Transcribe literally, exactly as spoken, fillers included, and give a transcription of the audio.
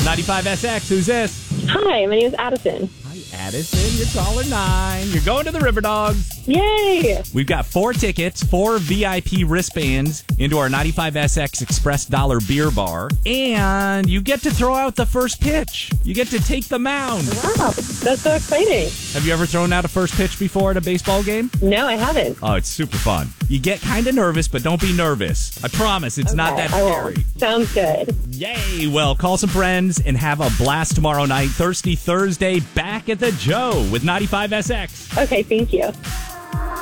ninety-five S X, who's this? Hi, my name is Addison. Hi, Addison. You're caller nine. You're going to the River Dogs. Yay! We've got four tickets, four V I P wristbands into our ninety-five S X Express Dollar Beer Bar, and you get to throw out the first pitch. You get to take the mound. Wow, that's so exciting. Have you ever thrown out a first pitch before at a baseball game? No, I haven't. Oh, it's super fun. You get kind of nervous, but don't be nervous. I promise it's Okay, not that I scary. won't. Sounds good. Yay! Well, call some friends and have a blast tomorrow night. Thirsty Thursday, back at the Joe with ninety-five S X. Okay, thank you.